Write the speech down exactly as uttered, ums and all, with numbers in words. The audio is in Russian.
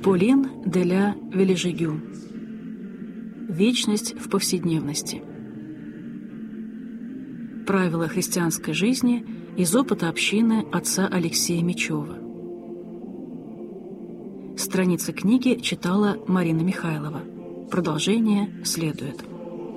Полин де ля Вележегю. Вечность в повседневности. Правила христианской жизни из опыта общины отца Алексея Мечева. Страницы книги читала Марина Михайлова. Продолжение следует.